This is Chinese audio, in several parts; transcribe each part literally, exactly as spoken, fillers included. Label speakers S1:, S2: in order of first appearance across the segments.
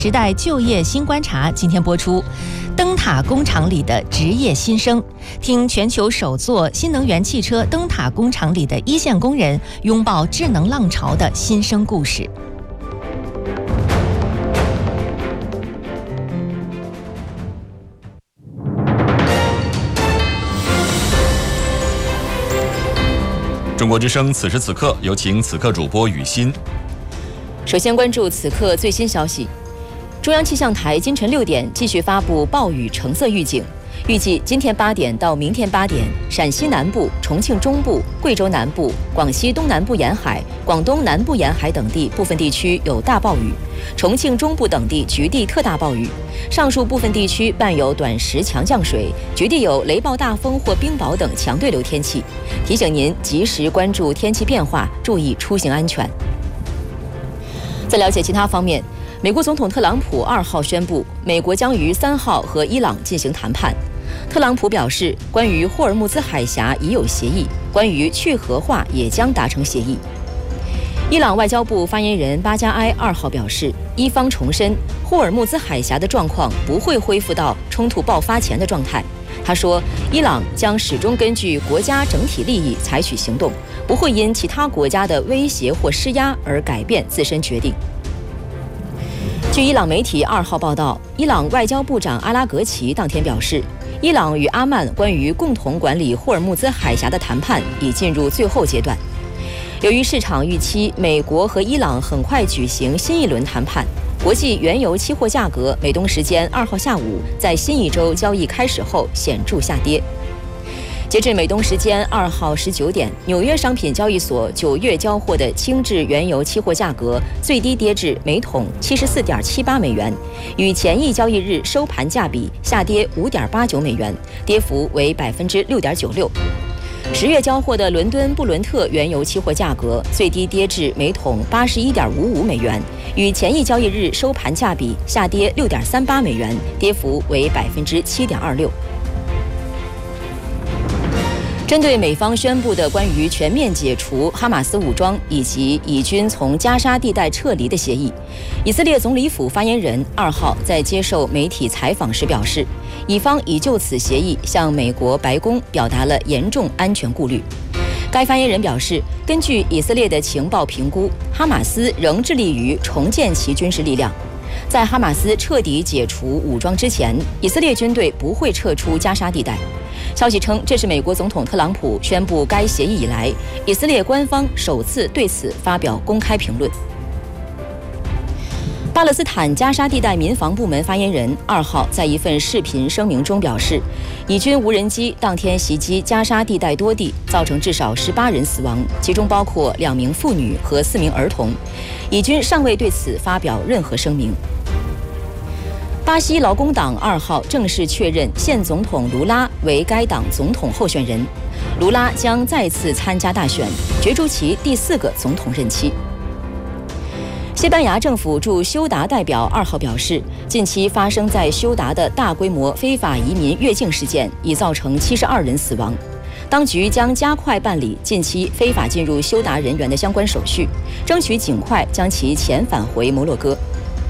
S1: 时代就业新观察今天播出，灯塔工厂里的职业新生，听全球首座新能源汽车灯塔工厂里的一线工人拥抱智能浪潮的新生故事。
S2: 中国之声此时此刻，有请此刻主播雨欣。
S3: 首先关注此刻最新消息。中央气象台今晨六点继续发布暴雨橙色预警，预计今天八点到明天八点，陕西南部、重庆中部、贵州南部、广西东南部沿海、广东南部沿海等地部分地区有大暴雨，重庆中部等地局地特大暴雨，上述部分地区伴有短时强降水，局地有雷暴大风或冰雹等强对流天气，提醒您及时关注天气变化，注意出行安全。在了解其他方面，美国总统特朗普二号宣布，美国将于三号和伊朗进行谈判。特朗普表示，关于霍尔木兹海峡已有协议，关于去核化也将达成协议。伊朗外交部发言人巴加埃二号表示，伊方重申霍尔木兹海峡的状况不会恢复到冲突爆发前的状态。他说，伊朗将始终根据国家整体利益采取行动，不会因其他国家的威胁或施压而改变自身决定。据伊朗媒体二号报道，伊朗外交部长阿拉格齐当天表示，伊朗与阿曼关于共同管理霍尔木兹海峡的谈判已进入最后阶段。由于市场预期美国和伊朗很快举行新一轮谈判，国际原油期货价格美东时间二号下午在新一周交易开始后显著下跌。截至美东时间二号十九点，纽约商品交易所九月交货的轻质原油期货价格最低跌至每桶七十四点七八美元，与前一交易日收盘价比下跌五点八九美元，跌幅为百分之六点九六。十月交货的伦敦布伦特原油期货价格最低跌至每桶八十一点五五美元，与前一交易日收盘价比下跌六点三八美元，跌幅为百分之七点二六。针对美方宣布的关于全面解除哈马斯武装以及以军从加沙地带撤离的协议，以色列总理府发言人二号在接受媒体采访时表示，以方已就此协议向美国白宫表达了严重安全顾虑。该发言人表示，根据以色列的情报评估，哈马斯仍致力于重建其军事力量。在哈马斯彻底解除武装之前，以色列军队不会撤出加沙地带。消息称，这是美国总统特朗普宣布该协议以来，以色列官方首次对此发表公开评论。巴勒斯坦加沙地带民防部门发言人二号在一份视频声明中表示，以军无人机当天袭击加沙地带多地，造成至少十八人死亡，其中包括两名妇女和四名儿童。以军尚未对此发表任何声明。巴西劳工党二号正式确认现总统卢拉为该党总统候选人，卢拉将再次参加大选，角逐其第四个总统任期。西班牙政府驻休达代表二号表示，近期发生在休达的大规模非法移民越境事件已造成七十二人死亡，当局将加快办理近期非法进入休达人员的相关手续，争取尽快将其遣返回摩洛哥。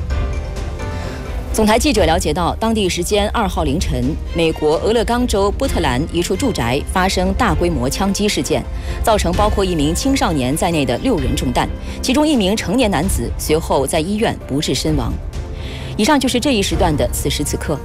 S3: 总台记者了解到，当地时间二号凌晨，美国俄勒冈州波特兰一处住宅发生大规模枪击事件，造成包括一名青少年在内的六人中弹，其中一名成年男子随后在医院不治身亡。以上就是这一时段的此时此刻。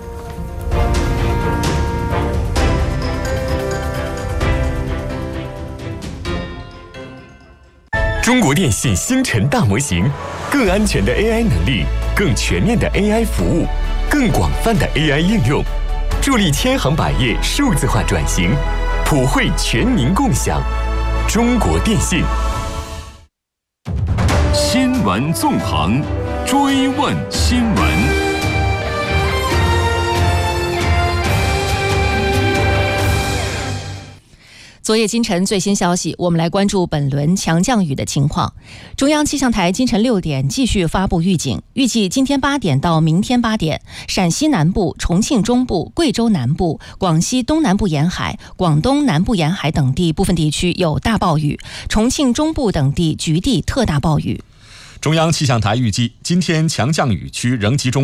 S4: 中国电信星辰大模型，更安全的 A I 能力，更全面的 A I 服务，更广泛的 A I 应用，助力千行百业数字化转型，普惠全民共享。中国电信。
S5: 新闻纵横，追问新闻。
S1: 昨夜今晨最新消息，我们来关注本轮强降雨的情况。中央气象台今晨六点继续发布预警，预计今天八点到明天八点，陕西南部、重庆中部、贵州南部、广西东南部沿海、广东南部沿海等地部分地区有大暴雨，重庆中部等地局地特大暴雨。
S2: 中央气象台预计，今天强降雨区仍集中